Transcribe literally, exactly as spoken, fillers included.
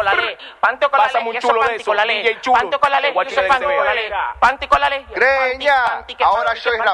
la ley. Panty con la ley. Yo soy panty con la ley. Panty con la ley. Yo soy panty con la ley. Panty con la ley. Greña, ahora soy rap.